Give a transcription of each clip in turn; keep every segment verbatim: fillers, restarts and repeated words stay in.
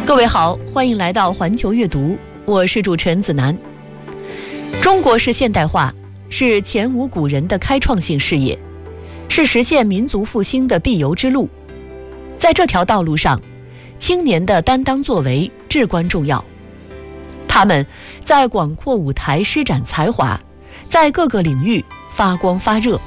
各位好，欢迎来到环球阅读，我是主持人子楠。中国式现代化是前无古人的开创性事业，是实现民族复兴的必由之路。在这条道路上，青年的担当作为至关重要。他们在广阔舞台施展才华，在各个领域发光发热。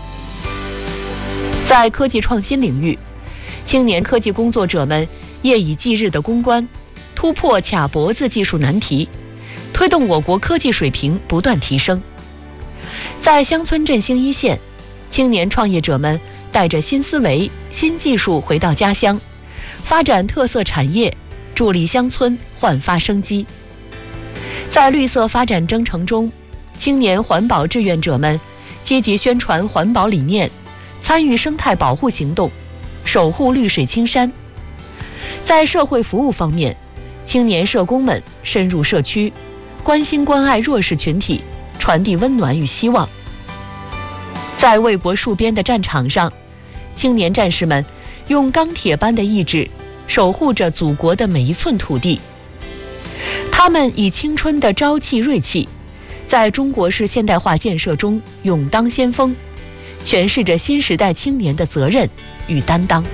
在科技创新领域，青年科技工作者们夜以继日的攻关，突破卡脖子技术难题，推动我国科技水平不断提升。在乡村振兴一线，青年创业者们带着新思维、新技术回到家乡，发展特色产业，助力乡村焕发生机。在绿色发展征程中，青年环保志愿者们积极宣传环保理念，参与生态保护行动，守护绿水青山。在社会服务方面，青年社工们深入社区，关心关爱弱势群体，传递温暖与希望。在为国戍边的战场上，青年战士们用钢铁般的意志守护着祖国的每一寸土地。他们以青春的朝气锐气，在中国式现代化建设中勇当先锋，诠释着新时代青年的责任与担当。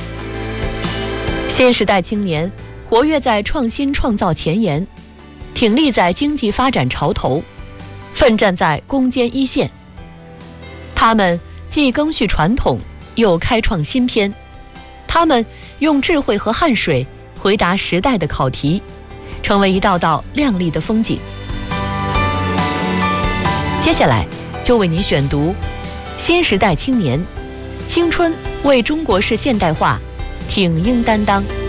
新时代青年活跃在创新创造前沿，挺立在经济发展潮头，奋战在攻坚一线。他们既赓续传统，又开创新篇。他们用智慧和汗水回答时代的考题，成为一道道亮丽的风景。接下来就为您选读新时代青年，青春为中国式现代化挺膺担当。